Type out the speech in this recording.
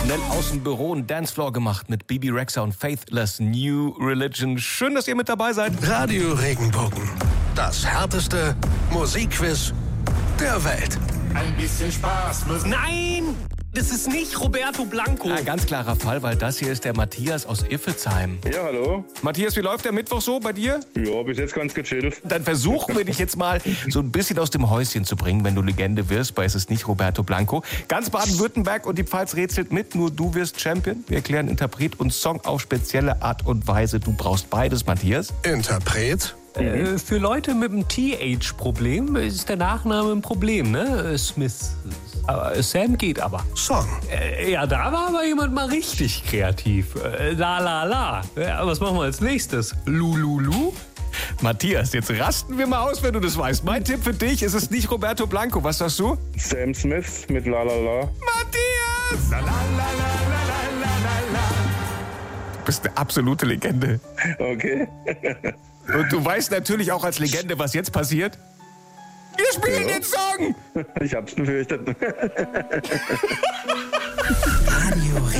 Schnell aus dem Büro einen Dancefloor gemacht mit Bibi Rexha und Faithless New Religion. Schön, dass ihr mit dabei seid. Radio Regenbogen. Das härteste Musikquiz der Welt. Ein bisschen Spaß muss... Nein! Das ist nicht Roberto Blanco. Ja, ganz klarer Fall, weil das hier ist der Matthias aus Iffezheim. Ja, hallo. Matthias, wie läuft der Mittwoch so bei dir? Ja, bis jetzt ganz gechillt. Dann versuchen wir dich jetzt mal so ein bisschen aus dem Häuschen zu bringen, wenn du Legende wirst, weil es ist nicht Roberto Blanco. Ganz Baden-Württemberg und die Pfalz rätselt mit, nur du wirst Champion. Wir erklären Interpret und Song auf spezielle Art und Weise. Du brauchst beides, Matthias. Interpret? Für Leute mit einem TH-Problem ist der Nachname ein Problem, ne? Smith. Sam geht aber. Song. Ja, da war aber jemand mal richtig kreativ. La la la. Ja, was machen wir als nächstes? Lululu? Matthias, jetzt rasten wir mal aus, wenn du das weißt. Mein Tipp für dich, es ist nicht Roberto Blanco. Was sagst du? Sam Smith mit La La La. Matthias! La la la la la la la la. Du bist eine absolute Legende. Okay. Und du weißt natürlich auch als Legende, was jetzt passiert. Wir spielen den Song! Ich hab's befürchtet. Radio